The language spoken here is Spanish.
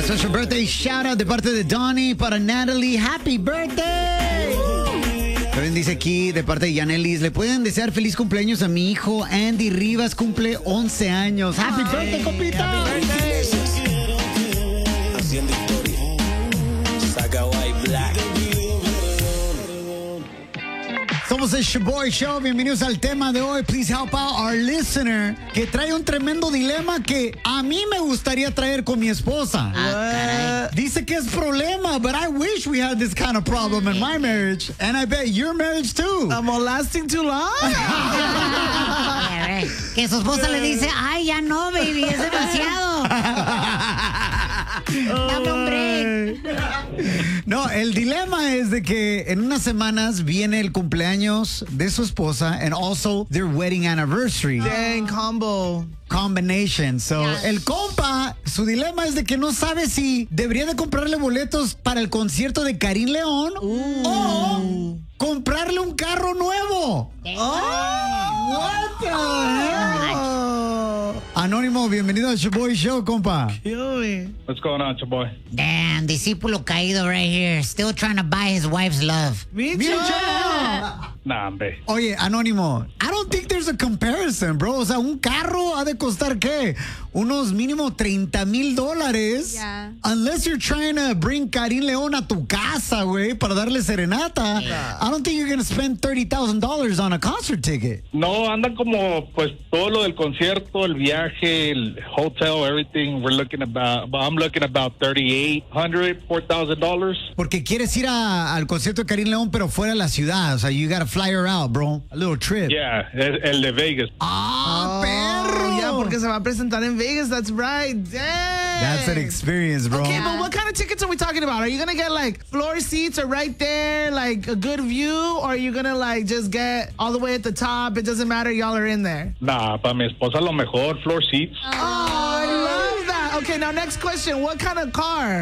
Special birthday shout out de parte de Donnie para Natalie. Happy birthday. También dice aquí de parte de Yanelis, le pueden desear feliz cumpleaños a mi hijo Andy Rivas, cumple 11 años. Happy birthday, compita. Happy birthday. Haciendo historia. Saca White Black. Somos el Shaboy Show, bienvenidos al tema de hoy. Please help out our listener que trae un tremendo dilema que a mí me gustaría traer con mi esposa. Dice que es problema, but I wish we had this kind of problem in my marriage. And I bet your marriage too. I'm lasting too long. Que su esposa le dice, ay, ya no, baby, es demasiado. Dame un break. No, el dilema es de que en unas semanas viene el cumpleaños de su esposa and also their wedding anniversary. Dang, combo. Combination. So, el compa, su dilema es de que no sabe si debería de comprarle boletos para el concierto de Karim León o comprarle un carro nuevo. What the hell? Anónimo, bienvenido al Shaboy Show, compa. What's going on, Chaboy? Damn, discípulo caído right here. Still trying to buy his wife's love. Me Bien, too. Nah, hombre. Oye, Anónimo, I don't think there's a comparison, bro. O sea, un carro ha de costar, ¿qué? Unos mínimo $30,000. Yeah. Unless you're trying to bring Karim León a tu casa, güey, para darle serenata. I don't think you're going to spend $30,000 on a concert ticket. No, anda como, pues, todo lo del concierto, el viaje, el hotel, everything. I'm looking about $3,800, $4,000. Porque quieres ir al concierto de Karim León, pero fuera de la ciudad. O sea, you gotta fly her out, bro. A little trip. Yeah, el de Vegas. ¡Perro! Ya, porque se va a presentar en Vegas. That's right. Dang. That's an experience, bro. Okay, but what kind of tickets are we talking about? Are you gonna get like floor seats or right there, like a good view, or are you gonna like just get all the way at the top? It doesn't matter, y'all are in there. Nah, para mi esposa lo mejor, floor seats. Oh, I love that. Okay, now next question. What kind of car?